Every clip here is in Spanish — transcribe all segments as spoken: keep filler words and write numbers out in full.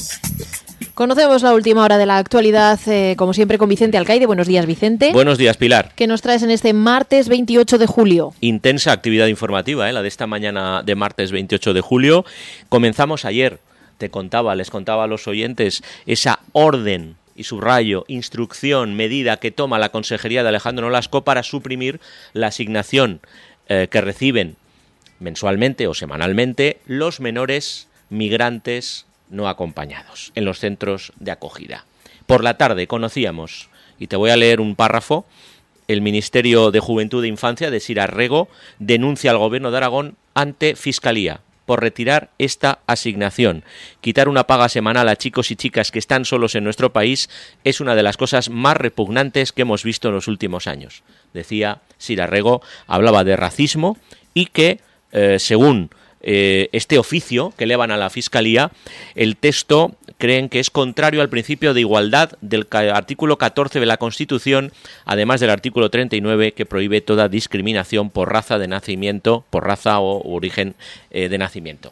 Conocemos la última hora de la actualidad, eh, como siempre, con Vicente Alcaide. Buenos días, Vicente. Buenos días, Pilar. ¿Qué nos traes en este martes veintiocho de julio? Intensa actividad informativa, ¿eh? La de esta mañana de martes veintiocho de julio. Comenzamos ayer, te contaba, les contaba a los oyentes, esa orden, y subrayo, instrucción, medida que toma la Consejería de Alejandro Nolasco para suprimir la asignación eh, que reciben mensualmente o semanalmente los menores migrantes no acompañados en los centros de acogida. Por la tarde conocíamos, y te voy a leer un párrafo, el Ministerio de Juventud e Infancia de Sira Rego denuncia al Gobierno de Aragón ante Fiscalía por retirar esta asignación. Quitar una paga semanal a chicos y chicas que están solos en nuestro país es una de las cosas más repugnantes que hemos visto en los últimos años. Decía Sira Rego, hablaba de racismo y que, eh, según Eh, este oficio que elevan a la Fiscalía, el texto creen que es contrario al principio de igualdad del artículo catorce de la Constitución, además del artículo treinta y nueve que prohíbe toda discriminación por raza de nacimiento, por raza o origen eh, de nacimiento.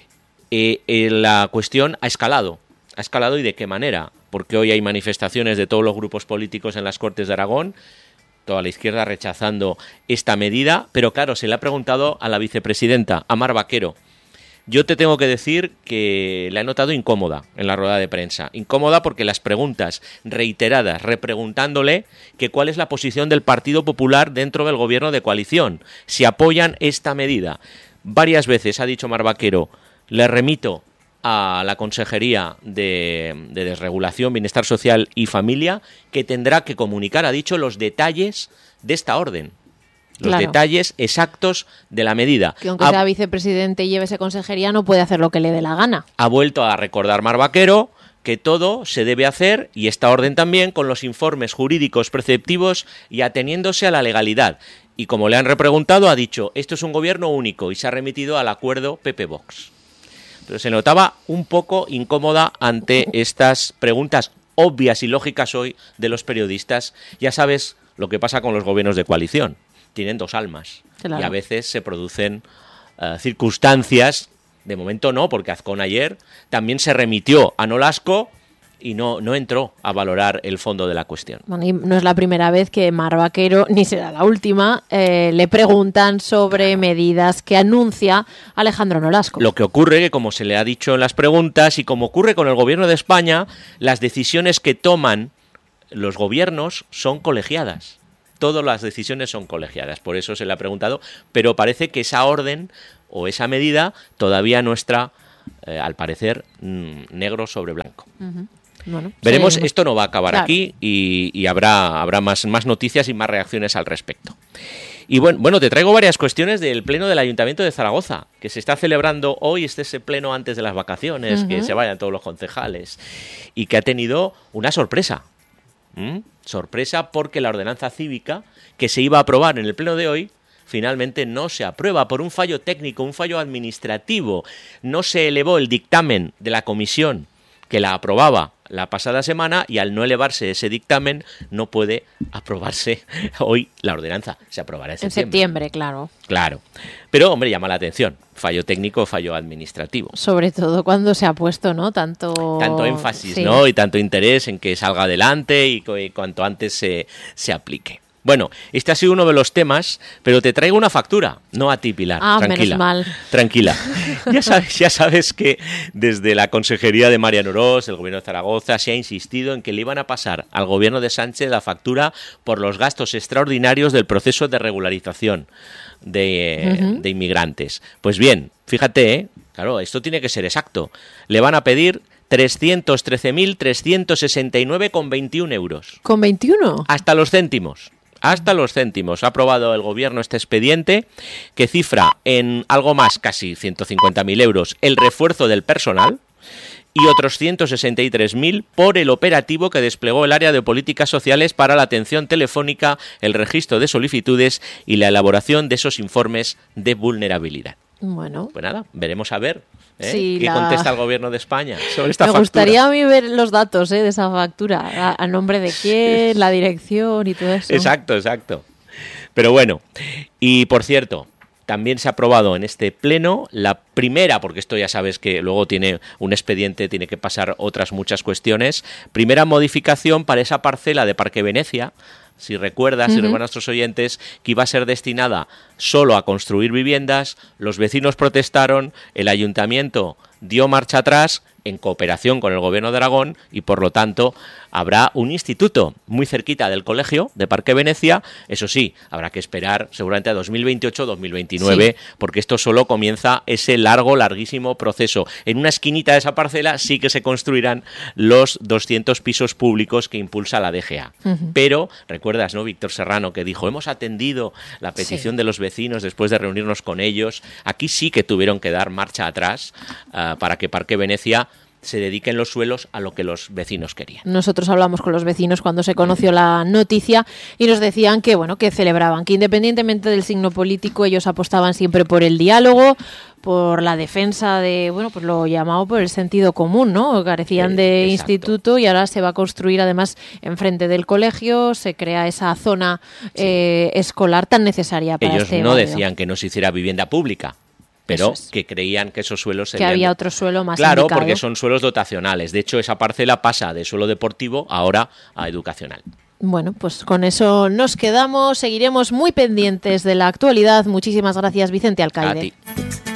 Eh, eh, la cuestión ha escalado, ha escalado y de qué manera, porque hoy hay manifestaciones de todos los grupos políticos en las Cortes de Aragón, toda la izquierda rechazando esta medida, pero claro, se le ha preguntado a la vicepresidenta, a Mar Vaquero. Yo te tengo que decir que la he notado incómoda en la rueda de prensa. Incómoda porque las preguntas reiteradas, repreguntándole que cuál es la posición del Partido Popular dentro del gobierno de coalición, si apoyan esta medida. Varias veces ha dicho Mar Vaquero, le remito a la Consejería de, de Desregulación, Bienestar Social y Familia, que tendrá que comunicar, ha dicho, los detalles de esta orden. Los Claro. detalles exactos de la medida. Que aunque ha, sea vicepresidente y lleve esa consejería, no puede hacer lo que le dé la gana. ha vuelto a recordar Mar Vaquero que todo se debe hacer, y esta orden también, con los informes jurídicos preceptivos y ateniéndose a la legalidad. Y como le han repreguntado, ha dicho, esto es un gobierno único, y se ha remitido al acuerdo P P-Vox. Pero se notaba un poco incómoda ante estas preguntas obvias y lógicas hoy de los periodistas. Ya sabes lo que pasa con los gobiernos de coalición. Tienen dos almas. Claro. Y a veces se producen uh, circunstancias, de momento no, porque Azcón ayer también se remitió a Nolasco y no, no entró a valorar el fondo de la cuestión. Bueno, y no es la primera vez que Mar Vaquero, ni será la última, eh, le preguntan sobre medidas que anuncia Alejandro Nolasco. Lo que ocurre que, como se le ha dicho en las preguntas y como ocurre con el gobierno de España, las decisiones que toman los gobiernos son colegiadas. Todas las decisiones son colegiadas, por eso se le ha preguntado, pero parece que esa orden o esa medida todavía no está, eh, al parecer, mmm, negro sobre blanco. Uh-huh. Bueno, Veremos, sí. esto no va a acabar Claro. aquí y, y habrá, habrá más, más noticias y más reacciones al respecto. Y bueno, bueno, te traigo varias cuestiones del pleno del Ayuntamiento de Zaragoza, que se está celebrando hoy, este ese pleno antes de las vacaciones, uh-huh. que se vayan todos los concejales, y que ha tenido una sorpresa. ¿Mm? Sorpresa porque la ordenanza cívica que se iba a aprobar en el pleno de hoy finalmente no se aprueba por un fallo técnico, un fallo administrativo. No se elevó el dictamen de la comisión que la aprobaba la pasada semana y al no elevarse ese dictamen no puede aprobarse hoy la ordenanza. Se aprobará en septiembre. En septiembre, claro. Claro. Pero, hombre, llama la atención. Fallo técnico, fallo administrativo. Sobre todo cuando se ha puesto, ¿no? Tanto, tanto énfasis, sí. ¿no? Y tanto interés en que salga adelante y que cuanto antes se, se aplique. Bueno, este ha sido uno de los temas, pero te traigo una factura, no a ti, Pilar. Ah, tranquila, menos mal. Tranquila. Ya sabes, ya sabes que desde la Consejería de Mariano Orós, el Gobierno de Zaragoza, se ha insistido en que le iban a pasar al Gobierno de Sánchez la factura por los gastos extraordinarios del proceso de regularización de, uh-huh. de inmigrantes. Pues bien, fíjate, ¿eh? Claro, esto tiene que ser exacto. Le van a pedir trescientos trece mil trescientos sesenta y nueve con veintiún euros. ¿Con veintiuno? Hasta los céntimos. Hasta los céntimos. Ha aprobado el Gobierno este expediente que cifra en algo más, casi ciento cincuenta mil euros, el refuerzo del personal y otros ciento sesenta y tres mil por el operativo que desplegó el área de políticas sociales para la atención telefónica, el registro de solicitudes y la elaboración de esos informes de vulnerabilidad. Bueno. Pues nada, veremos a ver ¿eh? Sí, qué la... contesta el Gobierno de España sobre esta Me factura. gustaría a mí ver los datos ¿eh? de esa factura, a, a nombre de quién, la dirección y todo eso. Exacto, exacto. Pero bueno, y por cierto, también se ha aprobado en este pleno la primera, porque esto ya sabes que luego tiene un expediente, tiene que pasar otras muchas cuestiones, primera modificación para esa parcela de Parque Venecia. Si recuerdas, uh-huh. si recuerdan nuestros oyentes, que iba a ser destinada solo a construir viviendas, los vecinos protestaron, el ayuntamiento dio marcha atrás en cooperación con el gobierno de Aragón y por lo tanto habrá un instituto muy cerquita del colegio de Parque Venecia. Eso sí, habrá que esperar seguramente a dos mil veintiocho dos mil veintinueve, sí. porque esto solo comienza ese largo, larguísimo proceso. En una esquinita de esa parcela sí que se construirán los doscientos pisos públicos que impulsa la D G A. Uh-huh. Pero, recuerdas, ¿no, Víctor Serrano, que dijo, hemos atendido la petición sí. de los vecinos después de reunirnos con ellos? Aquí sí que tuvieron que dar marcha atrás uh, para que Parque Venecia se dediquen los suelos a lo que los vecinos querían. Nosotros hablamos con los vecinos cuando se conoció la noticia y nos decían que, bueno, que celebraban, que independientemente del signo político, ellos apostaban siempre por el diálogo, por la defensa de, bueno, pues lo llamado por el sentido común, ¿no? Carecían de eh, instituto y ahora se va a construir además enfrente del colegio, se crea esa zona sí. eh, escolar tan necesaria para ellos este no barrio. Decían que no se hiciera vivienda pública, pero es. que creían que esos suelos serían... Que había otro suelo más Claro, indicado. Porque son suelos dotacionales. De hecho, esa parcela pasa de suelo deportivo ahora a educacional. Bueno, pues con eso nos quedamos. Seguiremos muy pendientes de la actualidad. Muchísimas gracias, Vicente Alcaide. A ti.